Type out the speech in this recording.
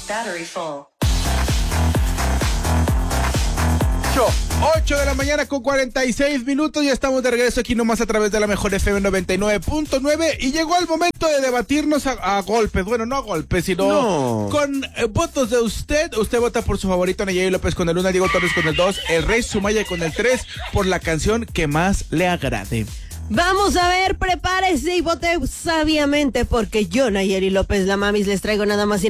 Battery full. 8 de la mañana con 46 minutos. Ya estamos de regreso aquí nomás a través de la mejor FM 99.9 y llegó el momento de debatirnos a golpes. Bueno, no a golpes, sino con votos de usted. Usted vota por su favorito, Nayeli López con el 1, Diego Torres con el 2, el Rey Sumaya con el 3, por la canción que más le agrade. Vamos a ver, prepárese y vote sabiamente porque yo, Nayeli López, la mamis, les traigo nada más y